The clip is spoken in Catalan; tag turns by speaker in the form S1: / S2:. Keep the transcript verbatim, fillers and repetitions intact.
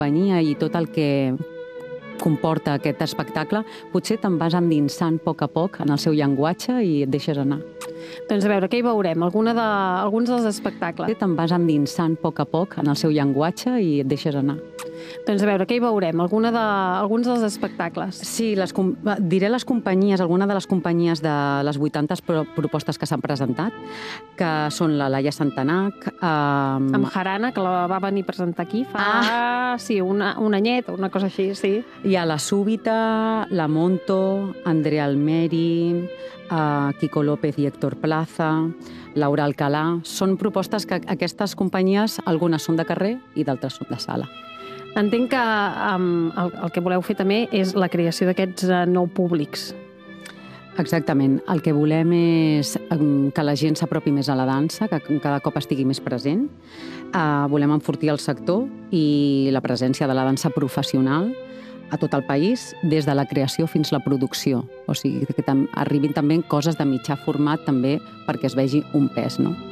S1: companyia i tot el que comporta aquest espectacle, potser te'n vas endinsant a poc a poc en el seu llenguatge i et deixes anar.
S2: Doncs a veure, què hi veurem? Alguna de... Alguns dels espectacles.
S1: Potser te'n vas endinsant a poc a poc en el seu llenguatge i et deixes anar.
S2: Doncs a veure, què hi veurem? Alguna de... Alguns dels espectacles.
S1: Sí, les com... diré les companyies, alguna de les companyies de les vuitanta propostes que s'han presentat, que són la Laia Santanac... Um...
S2: Amb Jarana, que la va venir a presentar aquí fa...
S1: Ah.
S2: Sí, una, un anyet o una cosa així, sí.
S1: Hi ha la Súbita, la Monto, Andrea Almeri, uh, Quico López i Héctor Plaza, Laura Alcalà. Són propostes que aquestes companyies, algunes són de carrer i d'altres són de sala.
S2: Entenc que um, el, el que voleu fer també és la creació d'aquests uh, nou públics.
S1: Exactament. El que volem és um, que la gent s'apropi més a la dansa, que cada cop estigui més present. Uh, volem enfortir el sector i la presència de la dansa professional a tot el país, des de la creació fins a la producció. O sigui, que arribin també coses de mitjà format també perquè es vegi un pes, no?